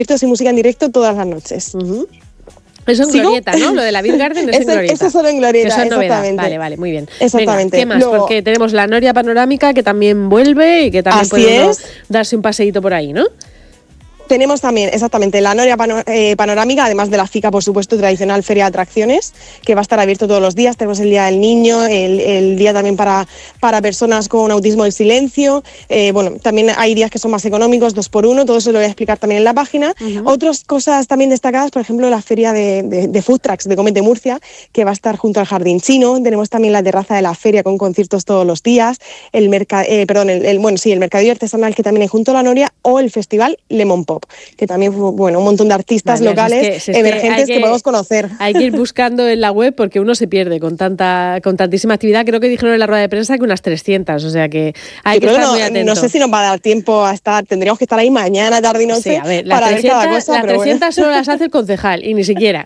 y música en directo todas las noches. Eso en Glorieta, ¿no? Lo de la Beer Garden es en Glorieta. Eso solo en Glorieta, eso es exactamente. Vale, muy bien. Exactamente. Venga, ¿qué más? Luego, porque tenemos la Noria Panorámica, que también vuelve y que también puede uno darse un paseíto por ahí, ¿no? Tenemos también, exactamente, la Noria Panorámica, además de la FICA, por supuesto, tradicional feria de atracciones, que va a estar abierto todos los días. Tenemos el Día del Niño, el día también para personas con autismo del silencio. Bueno, también hay días que son más económicos, 2x1, todo eso lo voy a explicar también en la página. Otras cosas también destacadas, por ejemplo, la feria de food trucks de Comete Murcia, que va a estar junto al Jardín Chino. Tenemos también la terraza de la feria con conciertos todos los días, el mercadillo artesanal que también hay junto a la Noria, o el festival Lemon Pop, que también, bueno, un montón de artistas locales emergentes que podemos conocer. Hay que ir buscando en la web porque uno se pierde con tantísima actividad. Creo que dijeron en la rueda de prensa que unas 300, o sea que hay que estar muy atento. No sé si nos va a dar tiempo a estar, tendríamos que estar ahí mañana, tarde y noche para ver cada cosa. Las 300 solo las hace el concejal y ni siquiera.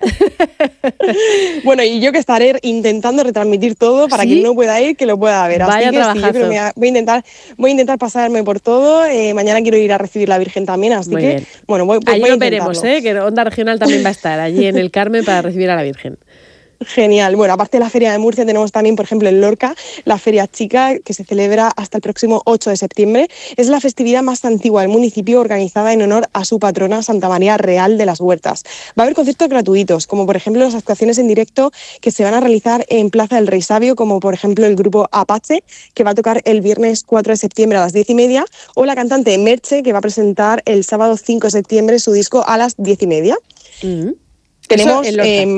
Bueno, y yo que estaré intentando retransmitir todo para quien no pueda ir, que lo pueda ver. Vaya así que sí, yo creo que voy a intentar pasarme por todo. Mañana quiero ir a recibir la Virgen también, así muy que bien. Bueno, allí lo veremos, que Onda Regional también va a estar allí en el Carmen para recibir a la Virgen. Genial. Bueno, aparte de la Feria de Murcia, tenemos también, por ejemplo, en Lorca, la Feria Chica, que se celebra hasta el próximo 8 de septiembre. Es la festividad más antigua del municipio, organizada en honor a su patrona, Santa María Real de las Huertas. Va a haber conciertos gratuitos, como por ejemplo las actuaciones en directo que se van a realizar en Plaza del Rey Sabio, como por ejemplo el grupo Apache, que va a tocar el viernes 4 de septiembre a las 10:30, o la cantante Merche, que va a presentar el sábado 5 de septiembre su disco a las 10:30. Tenemos...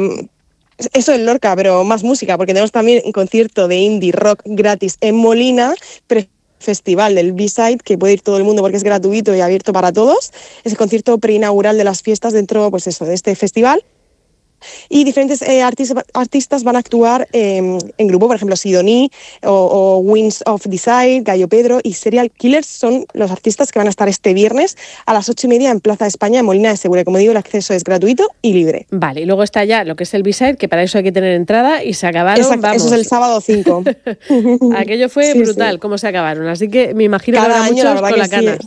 Eso en Lorca, pero más música, porque tenemos también un concierto de indie rock gratis en Molina, festival del B-Side, que puede ir todo el mundo porque es gratuito y abierto para todos. Es el concierto preinaugural de las fiestas dentro, pues eso, de este festival. Y diferentes artistas van a actuar en grupo, por ejemplo, Sidoní o Winds of Desire, Gallo Pedro y Serial Killers son los artistas que van a estar este viernes a las 8:30 en Plaza de España, en Molina de Segura. Como digo, el acceso es gratuito y libre. Vale, y luego está ya lo que es el B-Side, que para eso hay que tener entrada, y se acabaron, Exacto, eso es el sábado 5. Aquello fue brutal, cómo se acabaron, así que me imagino cada que habrá año, muchos con la cana.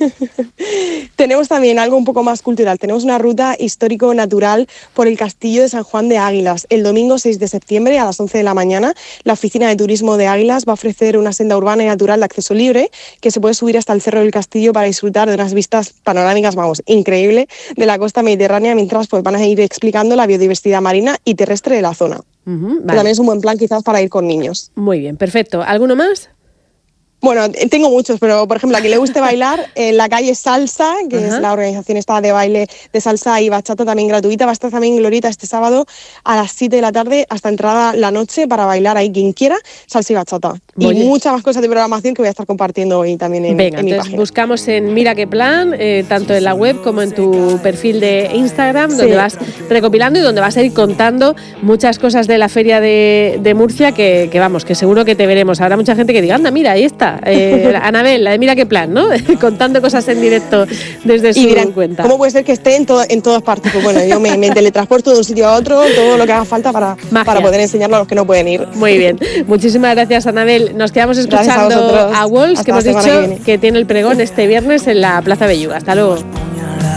Tenemos también algo un poco más cultural, tenemos una ruta histórico-natural por el Castillo de San Juan de Águilas. El domingo 6 de septiembre a las 11 de la mañana, la Oficina de Turismo de Águilas va a ofrecer una senda urbana y natural de acceso libre que se puede subir hasta el Cerro del Castillo para disfrutar de unas vistas panorámicas, increíble, de la costa mediterránea, mientras pues van a ir explicando la biodiversidad marina y terrestre de la zona. Vale. Que también es un buen plan quizás para ir con niños. Muy bien, perfecto. ¿Alguno más? Bueno, tengo muchos, pero por ejemplo, a quien le guste bailar, en la calle Salsa, que es la organización esta de baile de salsa y bachata también gratuita, va a estar también Glorieta este sábado a las 7 de la tarde hasta entrada la noche para bailar ahí quien quiera, salsa y bachata. Y muchas más cosas de programación que voy a estar compartiendo hoy también en mi página. Buscamos en Mira qué plan, tanto en la web como en tu perfil de Instagram, donde vas recopilando y donde vas a ir contando muchas cosas de la feria de Murcia que vamos, que seguro que te veremos. Habrá mucha gente que diga, anda, mira, ahí está. Anabel, la de Mira qué plan, ¿no? Contando cosas en directo desde su cuenta. ¿Cómo puede ser que esté en todas partes? Pues bueno, yo me teletransporto de un sitio a otro, todo lo que haga falta para poder enseñarlo a los que no pueden ir. Muy bien. Muchísimas gracias, Anabel. Nos quedamos escuchando a Walls, que hemos dicho que tiene el pregón este viernes en la Plaza Belluga. Hasta luego.